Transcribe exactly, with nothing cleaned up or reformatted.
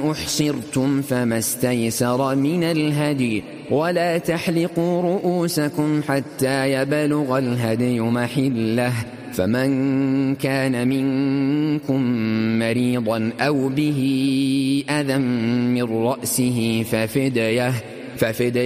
أحصرتم فما استيسر من الهدي ولا تحلقوا رؤوسكم حتى يبلغ الهدي محله فمن كان منكم مريضا أو به أذى من رأسه ففدية, ففدية